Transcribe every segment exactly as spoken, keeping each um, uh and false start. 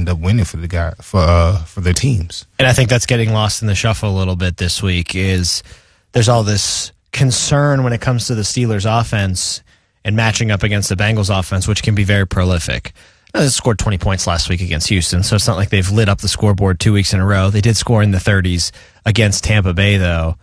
end up winning for the guy for uh, for their teams. And I think that's getting lost in the shuffle a little bit this week. Is there's all this concern when it comes to the Steelers' offense and matching up against the Bengals' offense, which can be very prolific. They scored twenty points last week against Houston, so it's not like they've lit up the scoreboard two weeks in a row. They did score in the thirties against Tampa Bay, though.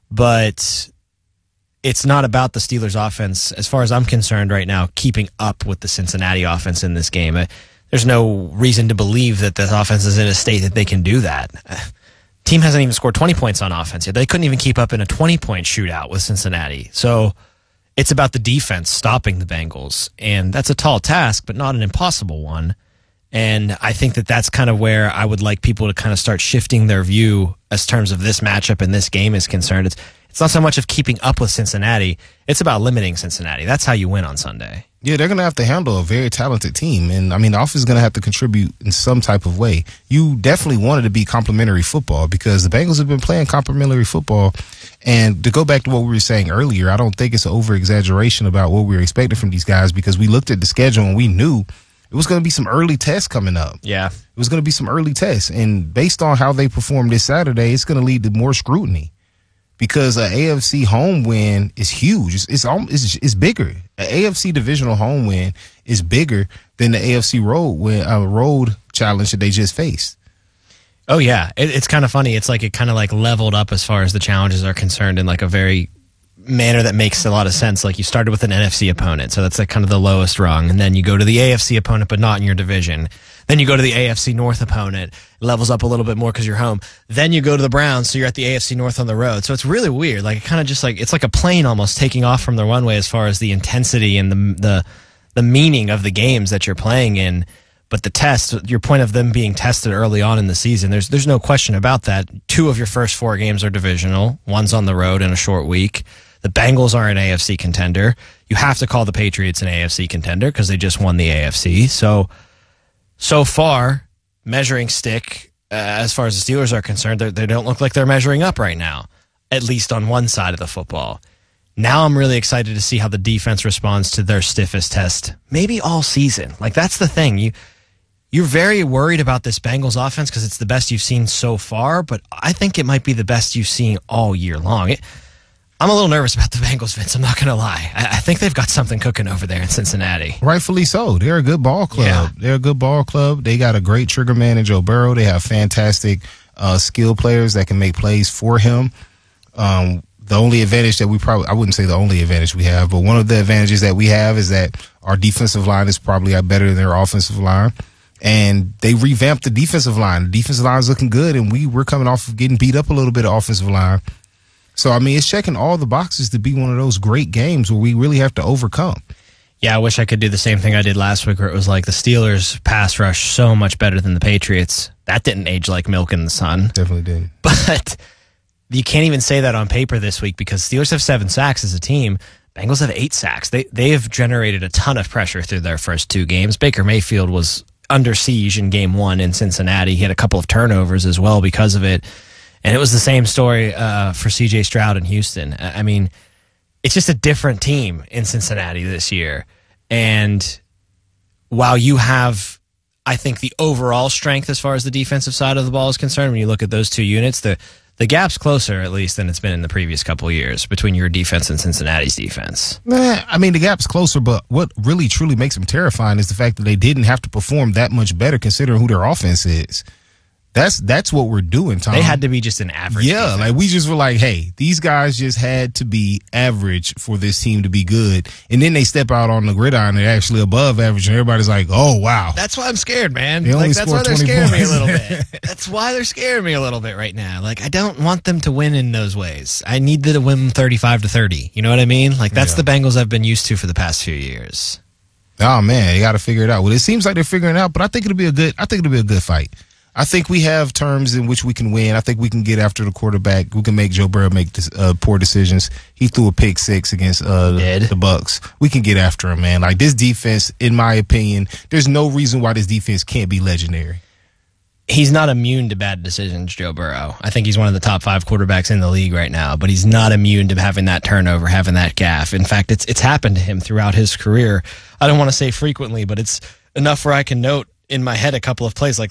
But it's not about the Steelers' offense, as far as I'm concerned right now, keeping up with the Cincinnati offense in this game. There's no reason to believe that this offense is in a state that they can do that. Team hasn't even scored twenty points on offense yet. They couldn't even keep up in a twenty-point shootout with Cincinnati. So it's about the defense stopping the Bengals, and that's a tall task, but not an impossible one. And I think that that's kind of where I would like people to kind of start shifting their view as terms of this matchup and this game is concerned. It's it's not so much of keeping up with Cincinnati. It's about limiting Cincinnati. That's how you win on Sunday. Yeah, they're going to have to handle a very talented team. And, I mean, the offense is going to have to contribute in some type of way. You definitely want it to be complementary football because the Bengals have been playing complementary football. And to go back to what we were saying earlier, I don't think it's an over-exaggeration about what we were expecting from these guys because we looked at the schedule and we knew it was going to be some early tests coming up. Yeah. It was going to be some early tests. And based on how they performed this Saturday, it's going to lead to more scrutiny. Because an A F C home win is huge. It's it's, it's, it's bigger. An A F C divisional home win is bigger than the A F C road win, uh, road challenge that they just faced. Oh yeah, it, it's kind of funny. It's like it kind of like leveled up as far as the challenges are concerned in like a very manner that makes a lot of sense. Like you started with an N F C opponent, so that's like kind of the lowest rung, and then you go to the A F C opponent, but not in your division. Then you go to the A F C North opponent, it levels up a little bit more because you're home. Then you go to the Browns, so you're at the A F C North on the road. So it's really weird. Like it kind of just like it's like a plane almost taking off from the runway as far as the intensity and the the the meaning of the games that you're playing in. But the test, your point of them being tested early on in the season, there's there's no question about that. Two of your first four games are divisional. One's on the road in a short week. The Bengals are an A F C contender. You have to call the Patriots an A F C contender because they just won the A F C. So, so far, measuring stick, uh, as far as the Steelers are concerned, they don't look like they're measuring up right now, at least on one side of the football. Now I'm really excited to see how the defense responds to their stiffest test, maybe all season. Like, that's the thing. You, you're very worried about this Bengals offense because it's the best you've seen so far, but I think it might be the best you've seen all year long. It, I'm a little nervous about the Bengals, Vince. I'm not going to lie. I, I think they've got something cooking over there in Cincinnati. Rightfully so. They're a good ball club. Yeah. They're a good ball club. They got a great trigger man in Joe Burrow. They have fantastic uh, skill players that can make plays for him. Um, the only advantage that we probably, I wouldn't say the only advantage we have, but one of the advantages that we have is that our defensive line is probably better than their offensive line. And they revamped the defensive line. The defensive line is looking good, and we, we're coming off of getting beat up a little bit of offensive line. So, I mean, it's checking all the boxes to be one of those great games where we really have to overcome. Yeah, I wish I could do the same thing I did last week where it was like the Steelers pass rush so much better than the Patriots. That didn't age like milk in the sun. Definitely didn't. But you can't even say that on paper this week because Steelers have seven sacks as a team. Bengals have eight sacks. They they have generated a ton of pressure through their first two games. Baker Mayfield was under siege in game one in Cincinnati. He had a couple of turnovers as well because of it. And it was the same story uh, for C J Stroud in Houston. I mean, it's just a different team in Cincinnati this year. And while you have, I think, the overall strength as far as the defensive side of the ball is concerned, when you look at those two units, the, the gap's closer, at least, than it's been in the previous couple of years between your defense and Cincinnati's defense. Nah, I mean, the gap's closer, but what really, truly makes them terrifying is the fact that they didn't have to perform that much better considering who their offense is. That's that's what we're doing, Tom. They had to be just an average Yeah, defense. like we just were like, hey, these guys just had to be average for this team to be good. And then they step out on the gridiron, they're actually above average, and everybody's like, oh, wow. That's why I'm scared, man. They only Like, that's scored why they're twenty scaring me a points. little bit. That's why they're scaring me a little bit right now. Like, I don't want them to win in those ways. I need them to win thirty-five to thirty. You know what I mean? Like, that's Yeah. the Bengals I've been used to for the past few years. Oh, man, they got to figure it out. Well, it seems like they're figuring it out, but I think it'll be a good I think it'll be a good fight. I think we have terms in which we can win. I think we can get after the quarterback. We can make Joe Burrow make this, uh, poor decisions. He threw a pick six against uh, Did. the Bucks. We can get after him, man. Like, this defense, in my opinion, there's no reason why this defense can't be legendary. He's not immune to bad decisions, Joe Burrow. I think he's one of the top five quarterbacks in the league right now, but he's not immune to having that turnover, having that gaffe. In fact, it's it's happened to him throughout his career. I don't want to say frequently, but it's enough where I can note in my head a couple of plays like